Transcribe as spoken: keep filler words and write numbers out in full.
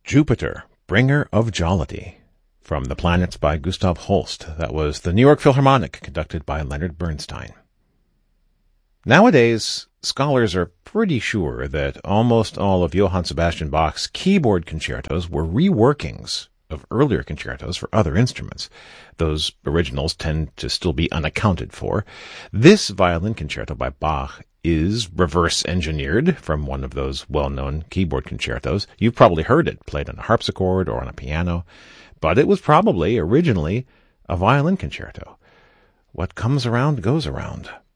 Jupiter, Bringer of Jollity, from The Planets by Gustav Holst. That was the New York Philharmonic, conducted by Leonard Bernstein. Nowadays, scholars are pretty sure that almost all of Johann Sebastian Bach's keyboard concertos were reworkings of earlier concertos for other instruments. Those originals tend to still be unaccounted for. This violin concerto by Bach is reverse-engineered from one of those well-known keyboard concertos. You've probably heard it played on a harpsichord or on a piano, but it was probably originally a violin concerto. What comes around goes around.